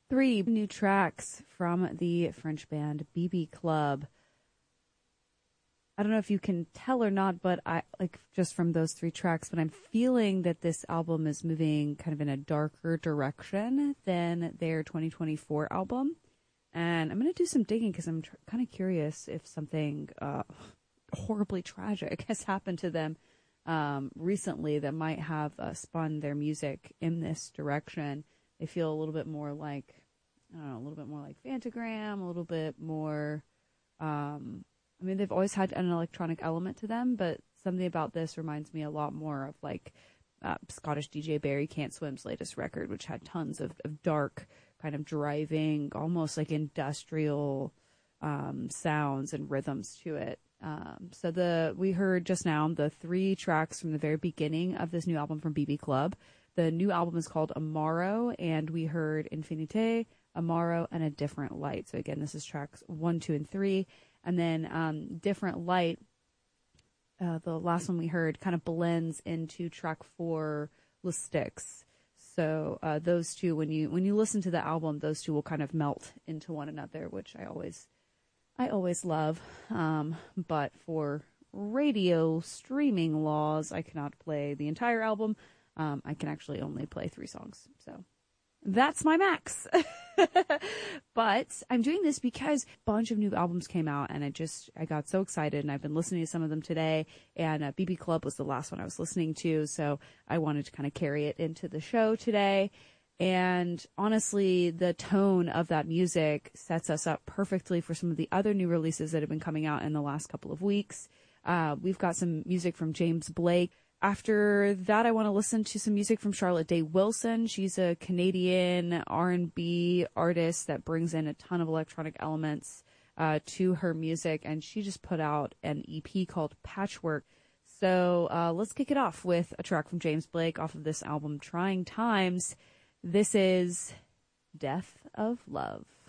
Three new tracks from the French band BB Club. I don't know if you can tell or not, but I like just from those three tracks, but I'm feeling that this album is moving kind of in a darker direction than their 2024 album. And I'm going to do some digging because I'm kind of curious if something horribly tragic has happened to them recently that might have spun their music in this direction. They feel a little bit more like, I don't know, a little bit more like Fantagram, a little bit more, I mean, they've always had an electronic element to them, but something about this reminds me a lot more of like Scottish DJ Barry Can't Swim's latest record, which had tons of dark, kind of driving, almost like industrial sounds and rhythms to it. So we heard just now the three tracks from the very beginning of this new album from BB Club. The new album is called Amaro, and we heard Infinite, Amaro, and A Different Light. So again, this is tracks 1, 2, and 3. And then Different Light, the last one we heard, kind of blends into track 4, Le Sticks. So those two, when you listen to the album, those two will kind of melt into one another, which I always love. But for radio streaming laws, I cannot play the entire album. I can actually only play 3 songs. So that's my max. But I'm doing this because a bunch of new albums came out and I got so excited, and I've been listening to some of them today, and BB Club was the last one I was listening to. So I wanted to kind of carry it into the show today. And honestly, the tone of that music sets us up perfectly for some of the other new releases that have been coming out in the last couple of weeks. We've got some music from James Blake. After that, I want to listen to some music from Charlotte Day Wilson. She's a Canadian R&B artist that brings in a ton of electronic elements to her music, and she just put out an EP called Patchwork. So let's kick it off with a track from James Blake off of this album, Trying Times. This is Death of Love.